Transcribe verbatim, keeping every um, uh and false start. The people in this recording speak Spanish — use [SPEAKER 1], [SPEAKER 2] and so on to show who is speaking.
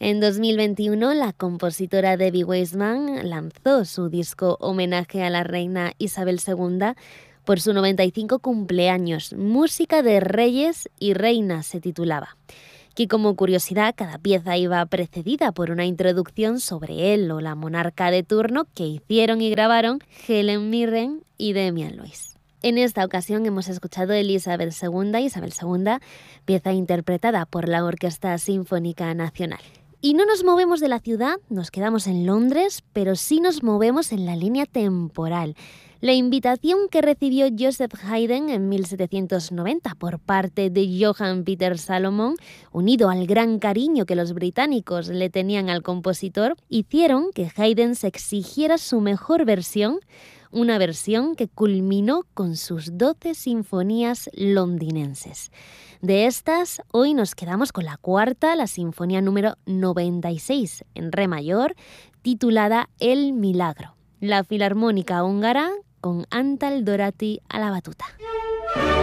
[SPEAKER 1] En dos mil veintiuno, la compositora Debbie Weissman lanzó su disco homenaje a la reina Isabel segunda por su noventa y cinco cumpleaños. Música de reyes y reinas se titulaba. Que como curiosidad, cada pieza iba precedida por una introducción sobre él o la monarca de turno que hicieron y grabaron Helen Mirren y Damian Lewis. En esta ocasión hemos escuchado Elizabeth segunda, Isabel segunda, pieza interpretada por la Orquesta Sinfónica Nacional. Y no nos movemos de la ciudad, nos quedamos en Londres, pero sí nos movemos en la línea temporal. La invitación que recibió Joseph Haydn en mil setecientos noventa por parte de Johann Peter Salomon, unido al gran cariño que los británicos le tenían al compositor, hicieron que Haydn se exigiera su mejor versión, una versión que culminó con sus doce sinfonías londinenses. De estas, hoy nos quedamos con la cuarta, la sinfonía número noventa y seis, en re mayor, titulada El Milagro. La Filarmónica Húngara con Antal Doráty a la batuta.